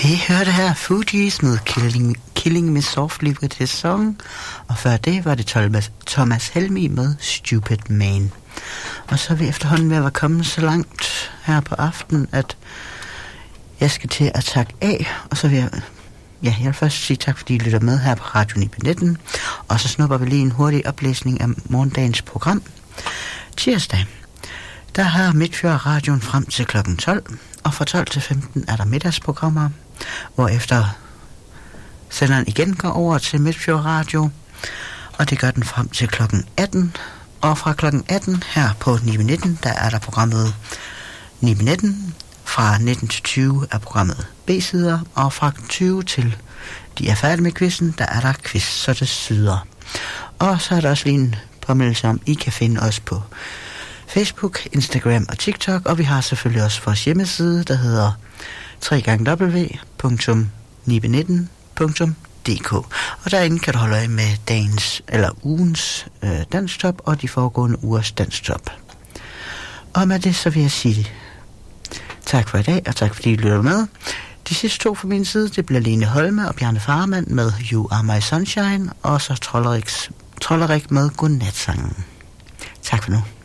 Vi hørte her Fugees med Killing Me Softly with His Song, og før det var det Thomas Helmig med Stupid Man. Og så er vi efterhånden ved at være kommet så langt her på aftenen, at jeg skal til at takke af, og så vil jeg vil først sige tak, fordi I lytter med her på Radio 9/19, og så snupper vi lige en hurtig oplæsning af morgendagens program. Tirsdag, der har Midtfjord Radioen frem til kl. 12, og fra 12 til 15 er der middagsprogrammer, hvorefter senderen igen går over til Midtfjord Radio, og det gør den frem til kl. 18, og fra kl. 18 her på 9/19, der er der programmet 9/19. Fra 19 til 20 er programmet B-sider, og fra 20 til de er færdige med quizzen, der er der quiz, så det syder. Og så er der også lige en påmeldelse om, I kan finde os på Facebook, Instagram og TikTok, og vi har selvfølgelig også vores hjemmeside, der hedder www.919.dk. Og derinde kan du holde øje med dagens eller ugens danstop og de foregående ugers danstop. Og med det så vil jeg sige tak for i dag, og tak fordi I lytter med. De sidste to fra min side, det bliver Lene Holme og Bjarne Farmand med You Are My Sunshine, og så Trollerik med Godnatsangen. Tak for nu.